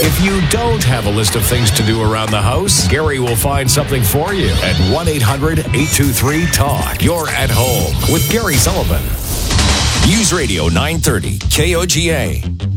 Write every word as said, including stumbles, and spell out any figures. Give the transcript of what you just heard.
If you don't have a list of things to do around the house, Gary will find something for you at one eight hundred eight two three talk. You're at home with Gary Sullivan. News Radio nine thirty K O G A.